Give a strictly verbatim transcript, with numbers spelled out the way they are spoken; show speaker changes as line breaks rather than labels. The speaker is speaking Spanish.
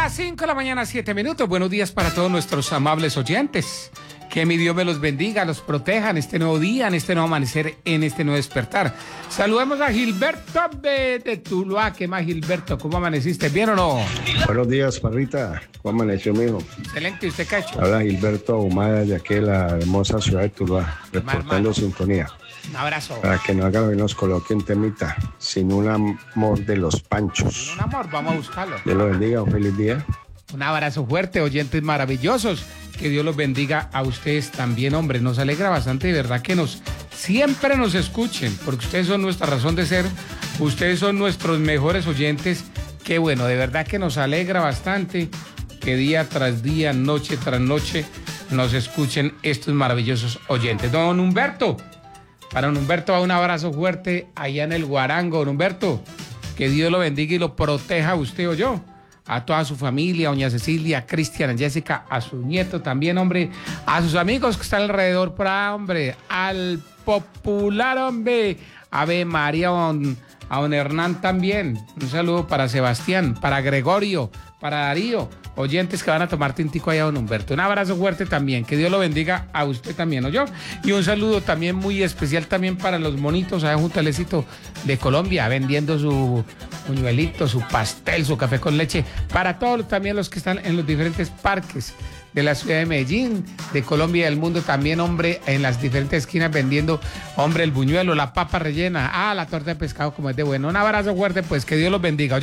Las cinco de la mañana, siete minutos. Buenos días para todos nuestros amables oyentes. Que mi Dios me los bendiga, los proteja en este nuevo día, en este nuevo amanecer, en este nuevo despertar. Saludemos a Gilberto de, de Tuluá. ¿Qué más, Gilberto? ¿Cómo amaneciste? ¿Bien o no?
Buenos días, Parrita. ¿Cómo amaneció, mijo?
Excelente. ¿Usted qué ha hecho?
Habla Gilberto Ahumada de aquí de la hermosa ciudad de Tuluá, reportando
hermano.
sintonía.
Un abrazo.
Para que nos hagan y nos coloquen temita, sin un amor de los panchos.
Un amor, vamos a buscarlo.
Dios lo bendiga, un feliz día.
Un abrazo fuerte, oyentes maravillosos. Que Dios los bendiga a ustedes también, hombre. Nos alegra bastante, de verdad, que nos siempre nos escuchen, porque ustedes son nuestra razón de ser. Ustedes son nuestros mejores oyentes. Qué bueno, de verdad que nos alegra bastante que día tras día, noche tras noche, nos escuchen estos maravillosos oyentes. Don Humberto, para don Humberto va un abrazo fuerte allá en el Guarango. Don Humberto, que Dios lo bendiga y lo proteja a usted o yo. A toda su familia, a doña Cecilia, a Cristian, a Jessica, a su nieto también, hombre, a sus amigos que están alrededor, para, hombre, al popular, hombre, Ave María, a don, a don Hernán también. Un saludo para Sebastián, para Gregorio, para Darío, oyentes que van a tomar tintico allá, don Humberto. Un abrazo fuerte también, que Dios lo bendiga a usted también, ¿o yo? Y un saludo también muy especial también para los monitos allá junto al éxito de Colombia, vendiendo su buñuelito, su pastel, su café con leche, para todos también los que están en los diferentes parques de la ciudad de Medellín, de Colombia y del mundo también, hombre, en las diferentes esquinas vendiendo, hombre, el buñuelo, la papa rellena, ah, la torta de pescado como es de bueno. Un abrazo fuerte, pues, que Dios los bendiga.